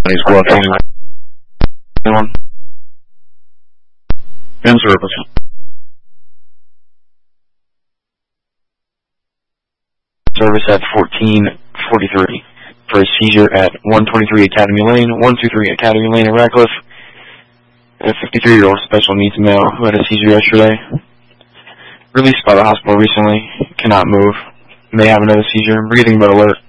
Squad 21. In service. Service at 1443 for a seizure at 123 Academy Lane, 123 Academy Lane in Radcliffe. A 53-year-old special needs male who had a seizure yesterday. Released by the hospital recently. Cannot move. May have another seizure. Breathing but alert.